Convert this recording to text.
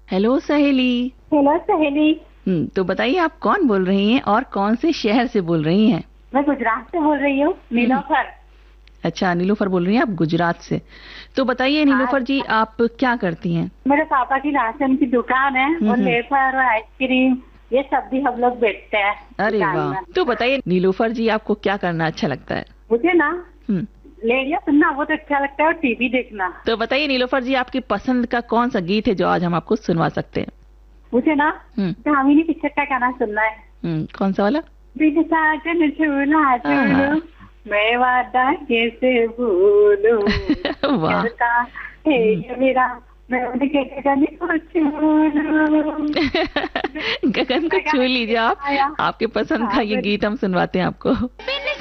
Hello सहेली। Hello सहेली। तो बताइए आप कौन बोल रही हैं और कौन से शहर से बोल रही हैं? मैं गुजरात से बोल रही हूँ, नीलोफर। अच्छा, नीलोफर बोल रही हैं आप गुजरात से। तो बताइए नीलोफर जी, आप क्या करती हैं? मेरे पापा की राशन की दुकान है और लेफर और आइसक्रीम ये सब भी हम लोग बेचते हैं। अरे वाह। तो बताइए नीलोफर जी, आपको क्या करना अच्छा लगता है? मुझे ना रेडियो सुनना बहुत अच्छा लगता है और टीवी देखना। तो बताइए नीलोफर जी, आपकी पसंद का कौन सा गीत है जो आज हम आपको सुनवा सकते हैं? मुझे ना कामिनी पिक्चर का गाना सुनना है। कौन सा वाला? बिन साजन झूला झूलो मैं वादा कैसे भूलूं करता है ये मेरा मैं उनके गगन को छू लूं। गगन को छू लीजिए आप। आपके पसंद का ये गीत हम सुनवाते हैं आपको।